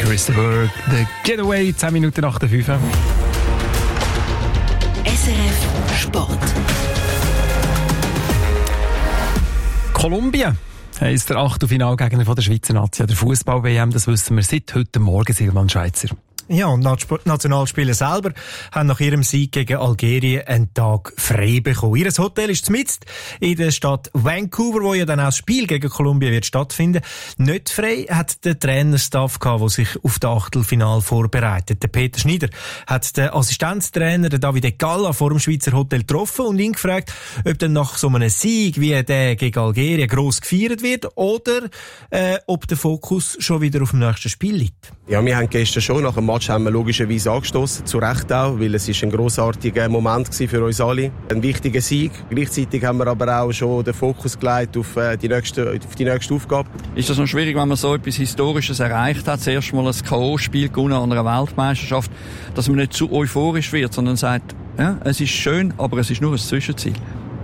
Christopher, The Getaway, 10 Minuten nach der 5. SRF Sport. Kolumbien heisst der Achtelfinalgegner der Schweizer Nazi der Fußball-WM. Das wissen wir seit heute Morgen, Silvan Schweizer. Ja, und die Nationalspieler selber haben nach ihrem Sieg gegen Algerien einen Tag frei bekommen. Ihr Hotel ist mitten in der Stadt Vancouver, wo ja dann auch das Spiel gegen Kolumbien wird stattfinden. Nicht frei hat der Trainerstaff gehabt, der sich auf das Achtelfinal vorbereitet. Der Peter Schneider hat den Assistenztrainer, den Davide Galla, vor dem Schweizer Hotel getroffen und ihn gefragt, ob dann nach so einem Sieg wie der gegen Algerien gross gefeiert wird oder ob der Fokus schon wieder auf dem nächsten Spiel liegt. Ja, wir haben gestern schon nach dem Match haben wir logischerweise angestoßen, zu Recht auch, weil es ist ein grossartiger Moment für uns alle. Ein wichtiger Sieg. Gleichzeitig haben wir aber auch schon den Fokus gelegt auf die nächste Aufgabe. Ist das noch schwierig, wenn man so etwas Historisches erreicht hat, zuerst mal ein K.O.-Spiel gewonnen an einer Weltmeisterschaft, dass man nicht zu euphorisch wird, sondern sagt, ja, es ist schön, aber es ist nur ein Zwischenziel?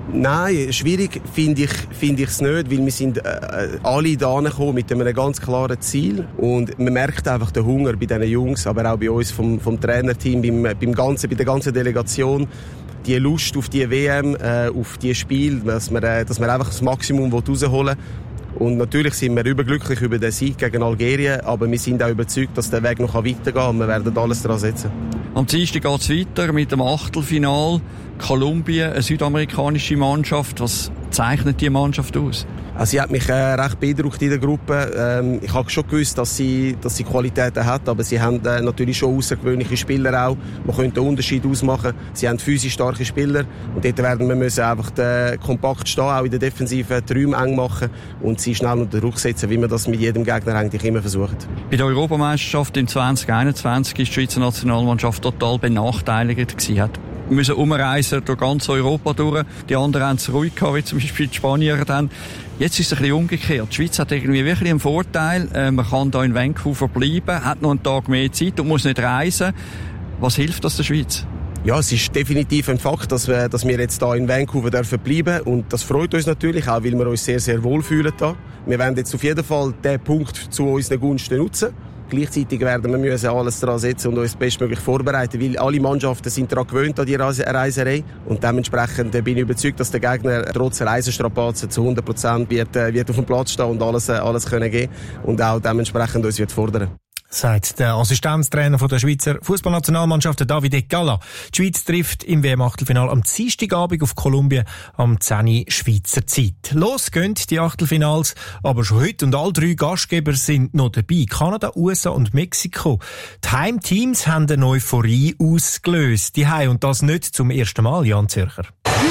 Nein, schwierig finde ich es nicht, weil wir sind alle da gekommen mit einem ganz klaren Ziel und man merkt einfach den Hunger bei diesen Jungs, aber auch bei uns vom Trainerteam, bei der ganzen Delegation, die Lust auf die WM, auf die Spiel, dass man einfach das Maximum rausholen will. Und natürlich sind wir überglücklich über den Sieg gegen Algerien, aber wir sind auch überzeugt, dass der Weg noch weitergehen kann und wir werden alles daran setzen. Am Dienstag geht es weiter mit dem Achtelfinal. Kolumbien, eine südamerikanische Mannschaft. Was zeichnet die Mannschaft aus? Also sie hat mich recht beeindruckt in der Gruppe. Ich habe schon gewusst, dass sie Qualitäten hat, aber sie haben natürlich schon außergewöhnliche Spieler auch. Man könnte einen Unterschied ausmachen. Sie haben physisch starke Spieler und dort werden wir müssen einfach kompakt stehen, auch in der Defensive die Räume eng machen und sie schnell unter Druck setzen, wie man das mit jedem Gegner eigentlich immer versucht. Bei der Europameisterschaft im 2021 ist die Schweizer Nationalmannschaft total benachteiligt gewesen. Wir müssen umreisen durch ganz Europa durch. Die anderen haben es ruhig gehabt, wie zum Beispiel die Spanier dann. Jetzt ist es ein bisschen umgekehrt. Die Schweiz hat irgendwie wirklich einen Vorteil. Man kann da in Vancouver bleiben, hat noch einen Tag mehr Zeit und muss nicht reisen. Was hilft das der Schweiz? Ja, es ist definitiv ein Fakt, dass wir jetzt hier in Vancouver dürfen bleiben. Und das freut uns natürlich auch, weil wir uns sehr, sehr wohl fühlen da. Wir werden jetzt auf jeden Fall diesen Punkt zu unseren Gunsten nutzen. Gleichzeitig werden wir alles daran setzen und uns bestmöglich vorbereiten, weil alle Mannschaften sind daran gewöhnt, an die Reiserei. Und dementsprechend bin ich überzeugt, dass der Gegner trotz Reisestrapazen zu 100% wird auf dem Platz stehen und alles können geben und auch dementsprechend uns wird fordern. Sagt der Assistenztrainer der Schweizer Fußballnationalmannschaft, Davide Galla. Die Schweiz trifft im WM-Achtelfinale am Dienstagabend auf Kolumbien am 10 Uhr Schweizer Zeit. Los gehen die Achtelfinals, aber schon heute und alle 3 Gastgeber sind noch dabei. Kanada, USA und Mexiko. Die Heimteams haben eine Euphorie ausgelöst. Die Heim und das nicht zum ersten Mal, Jan Zürcher.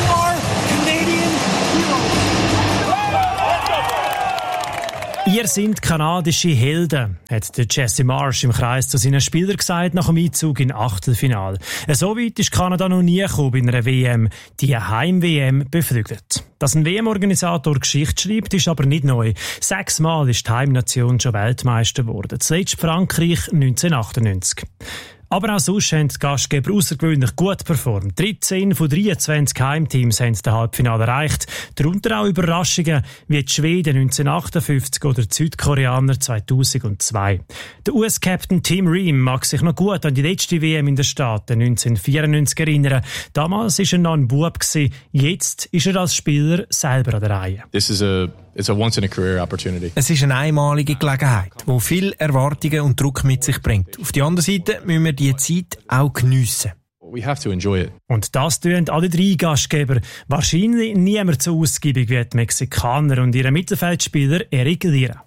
Ihr seid kanadische Helden, hat der Jesse Marsh im Kreis zu seinen Spielern gesagt nach dem Einzug in Achtelfinal. So weit ist Kanada noch nie gekommen bei einer WM, die Heim-WM beflügelt. Dass ein WM-Organisator Geschichte schreibt, ist aber nicht neu. 6 Mal ist die Heimnation schon Weltmeister geworden. Zuletzt Frankreich 1998. Aber auch sonst haben die Gastgeber außergewöhnlich gut performt. 13 von 23 Heimteams haben das Halbfinale erreicht. Darunter auch Überraschungen wie die Schweden 1958 oder die Südkoreaner 2002. Der US-Captain Tim Ream mag sich noch gut an die letzte WM in den Staaten 1994 erinnern. Damals war er noch ein Bub, jetzt ist er als Spieler selber an der Reihe. It's a once-in-a-career opportunity. Es ist eine einmalige Gelegenheit, die viele Erwartungen und Druck mit sich bringt. Auf der anderen Seite müssen wir diese Zeit auch geniessen. We have to enjoy it. Und das tun alle 3 Gastgeber. Wahrscheinlich niemand so ausgiebig wie die Mexikaner und ihre Mittelfeldspieler Eric Lira.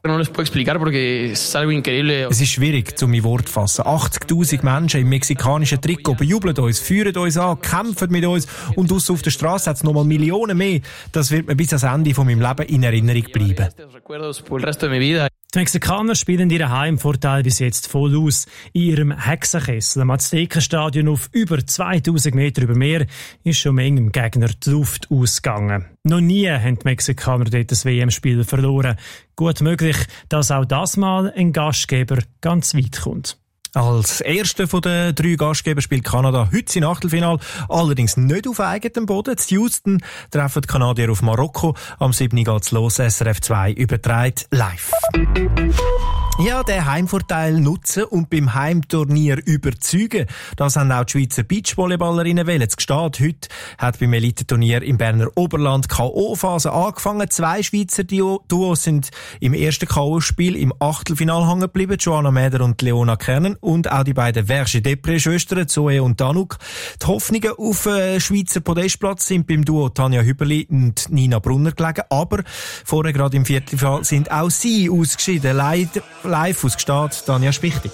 Es ist schwierig, um in Wort zu fassen. 80'000 Menschen im mexikanischen Trikot bejubeln uns, führen uns an, kämpfen mit uns und draussen auf der Straße hat es nochmal Millionen mehr. Das wird mir bis ans Ende von meinem Leben in Erinnerung bleiben. Die Mexikaner spielen ihren Heimvorteil bis jetzt voll aus. In ihrem Hexenkessel am Aztekenstadion auf über 2000 Meter über Meer ist schon manchem Gegner die Luft ausgegangen. Noch nie haben die Mexikaner dort das WM-Spiel verloren. Gut möglich, dass auch das Mal ein Gastgeber ganz weit kommt. Als erster von den 3 Gastgeber spielt Kanada heute im Achtelfinale, allerdings nicht auf eigenem Boden. In Houston treffen die Kanadier auf Marokko. Am 7. geht's los, SRF 2 überträgt live. Ja, den Heimvorteil nutzen und beim Heimturnier überzeugen. Das haben auch die Schweizer Beachvolleyballerinnen wollen. Es steht, heute hat beim Elitenturnier im Berner Oberland K.O.-Phase angefangen. 2 Schweizer Duos sind im ersten K.O.-Spiel im Achtelfinale hängen geblieben. Joanna Mäder und Leona Kernen und auch die beiden Verge-Depré-Schwestern, Zoe und Danuk. Die Hoffnungen auf Schweizer Podestplatz sind beim Duo Tanja Hüberli und Nina Brunner gelegen. Aber vorher gerade im Viertelfinale sind auch sie ausgeschieden. Live aus Gstaad, Tanja Spichtig.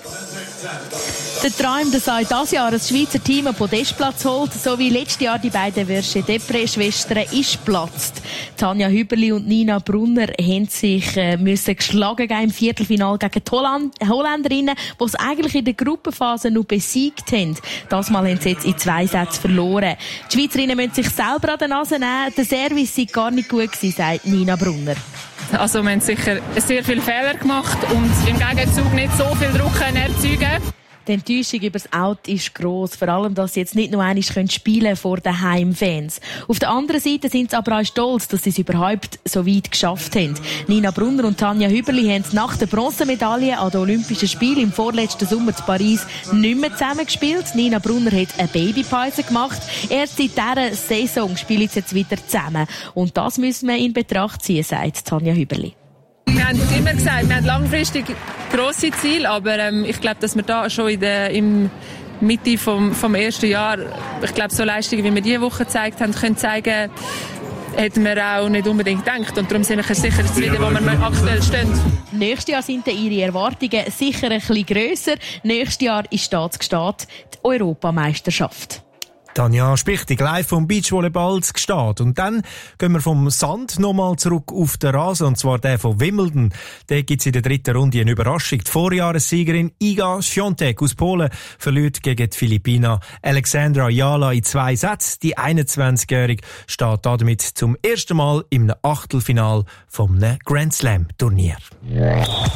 Der Traum, dass auch dieses Jahr ein Schweizer Team einen Podestplatz holt, so wie letztes Jahr die beiden Verge-Depré-Schwestern, ist geplatzt. Tanja Hüberli und Nina Brunner haben sich müssen geschlagen geben im Viertelfinale gegen die Holländerinnen, die es eigentlich in der Gruppenphase noch besiegt haben. Das Mal haben sie jetzt in 2 Sätzen verloren. Die Schweizerinnen müssen sich selber an der Nase nehmen. Der Service sei gar nicht gut gewesen, sagt Nina Brunner. Also wir haben sicher sehr viele Fehler gemacht und im Gegenzug nicht so viel Druck erzeugen. Die Enttäuschung über das Out ist gross. Vor allem, dass sie jetzt nicht nur einmal spielen können vor den Heimfans. Auf der anderen Seite sind sie aber auch stolz, dass sie es überhaupt so weit geschafft haben. Nina Brunner und Tanja Hüberli haben nach der Bronzemedaille an den Olympischen Spielen im vorletzten Sommer zu Paris nicht mehr zusammengespielt. Nina Brunner hat eine Babypause gemacht. Erst seit dieser Saison spielen sie jetzt wieder zusammen. Und das müssen wir in Betracht ziehen, sagt Tanja Hüberli. Wir haben immer gesagt, wir haben langfristig grosse Ziele, aber ich glaube, dass wir da schon in Mitte vom ersten Jahr, ich glaube, so Leistungen, wie wir diese Woche gezeigt haben, können zeigen, hätten wir auch nicht unbedingt gedacht. Und darum sind wir sicher jetzt wieder, wo wir aktuell stehen. Nächstes Jahr sind ihre Erwartungen sicher ein bisschen grösser. Nächstes Jahr ist Gstaad die Europameisterschaft. Tanja Spichtig, live vom Beachvolleyball zu Gstaad. Und dann gehen wir vom Sand nochmal zurück auf den Rasen, und zwar der von Wimbledon. Da gibt es in der 3. Runde eine Überraschung. Die Vorjahressiegerin Iga Świątek aus Polen verliert gegen die Philippiner Alexandra Jala in 2 Sätzen. Die 21-Jährige steht damit zum ersten Mal im Achtelfinal vom Grand Slam Turnier.